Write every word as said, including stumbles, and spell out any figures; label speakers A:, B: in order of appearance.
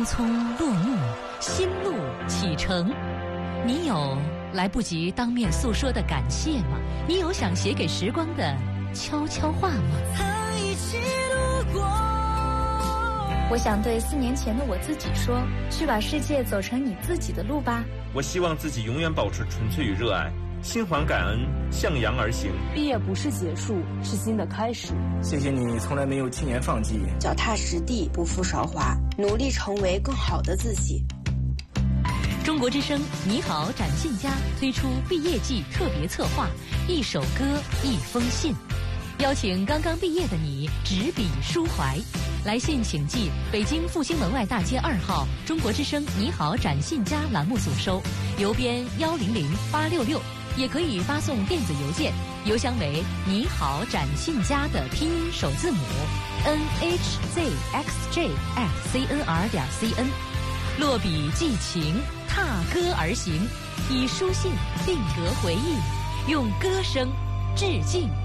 A: 匆匆落幕，新路启程。你有来不及当面诉说的感谢吗？你有想写给时光的悄悄话吗？
B: 一起路过。
C: 我想对四年前的我自己说，去把世界走成你自己的路吧。
D: 我希望自己永远保持纯粹与热爱，心怀感恩，向阳而行。
E: 毕业不是结束，是新的开始。
F: 谢谢你从来没有轻言放弃，
G: 脚踏实地，不负韶华，努力成为更好的自己。
A: 中国之声你好展信佳推出毕业季特别策划，一首歌一封信，邀请刚刚毕业的你执笔抒怀。来信请寄北京复兴门外大街二号中国之声你好展信佳栏目组收，邮编幺零零八六六，也可以发送电子邮件，邮箱为你好展信佳的拼音首字母 n h z x j at c n r 点 c n。 落笔寄情，踏歌而行，以书信定格回忆，用歌声致敬